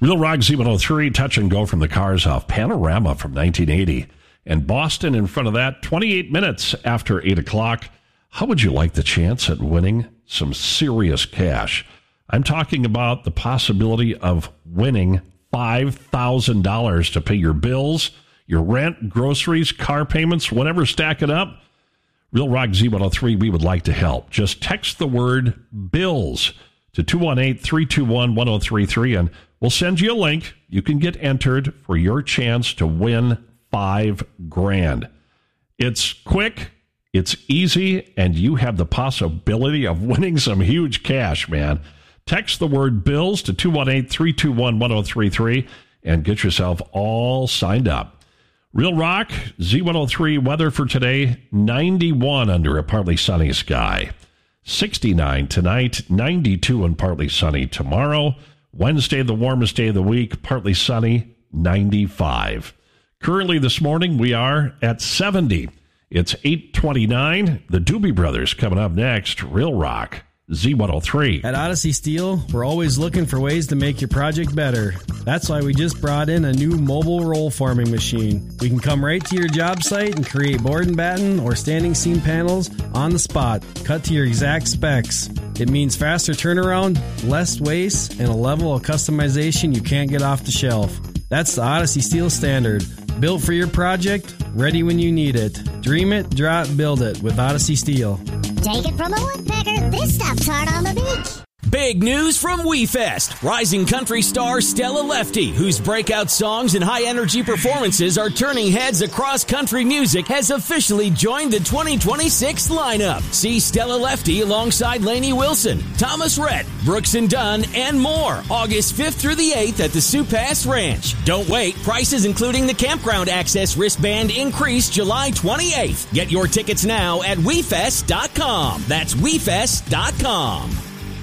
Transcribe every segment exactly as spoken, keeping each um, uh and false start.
Real Rock Z one oh three, touch and go from the cars off Panorama from nineteen eighty. And Boston in front of that, twenty-eight minutes after eight o'clock. How would you like the chance at winning some serious cash? I'm talking about the possibility of winning five thousand dollars to pay your bills, your rent, groceries, car payments, whatever, stack it up. Real Rock Z one oh three, we would like to help. Just text the word bills to two one eight, three two one, one oh three three, and we'll send you a link. You can get entered for your chance to win five grand. It's quick, it's easy, and you have the possibility of winning some huge cash, man. Text the word bills to two one eight, three two one, one oh three three and get yourself all signed up. Real Rock, Z one oh three weather for today, ninety-one under a partly sunny sky. sixty-nine tonight, ninety-two and partly sunny tomorrow. Wednesday, the warmest day of the week, partly sunny, ninety-five. Currently this morning, we are at seventy. It's eight twenty-nine. The Doobie Brothers coming up next. Real Rock, Z one oh three. At Odyssey Steel, we're always looking for ways to make your project better. That's why we just brought in a new mobile roll forming machine. We can come right to your job site and create board and batten or standing seam panels on the spot, cut to your exact specs. It means faster turnaround, less waste, and a level of customization you can't get off the shelf. That's the Odyssey Steel standard. Built for your project, ready when you need it. Dream it, draw it, build it with Odyssey Steel. Take it from a woodpecker, this stuff's hard on the beach. Big news from WeFest. Rising country star Stella Lefty, whose breakout songs and high-energy performances are turning heads across country music, has officially joined the twenty twenty-six lineup. See Stella Lefty alongside Lainey Wilson, Thomas Rhett, Brooks and Dunn, and more, August fifth through the eighth at the Sioux Pass Ranch. Don't wait. Prices including the campground access wristband increase July twenty-eighth. Get your tickets now at we fest dot com. That's we fest dot com.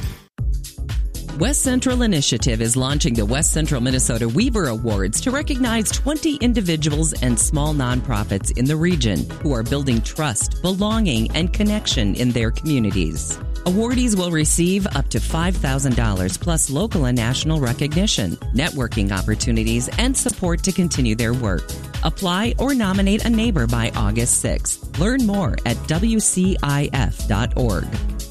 West Central Initiative is launching the West Central Minnesota Weaver Awards to recognize twenty individuals and small nonprofits in the region who are building trust, belonging, and connection in their communities. Awardees will receive up to five thousand dollars plus local and national recognition, networking opportunities, and support to continue their work. Apply or nominate a neighbor by August sixth. Learn more at w c i f dot org.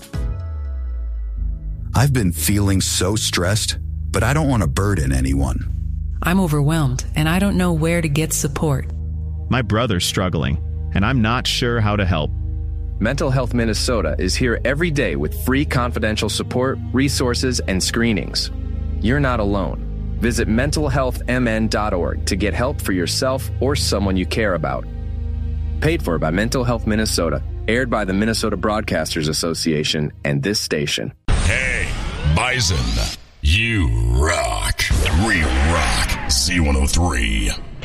I've been feeling so stressed, but I don't want to burden anyone. I'm overwhelmed, and I don't know where to get support. My brother's struggling, and I'm not sure how to help. Mental Health Minnesota is here every day with free confidential support, resources, and screenings. You're not alone. Visit mental health m n dot org to get help for yourself or someone you care about. Paid for by Mental Health Minnesota. Aired by the Minnesota Broadcasters Association and this station. Hey, Bison, you rock. Real Rock Z one oh three.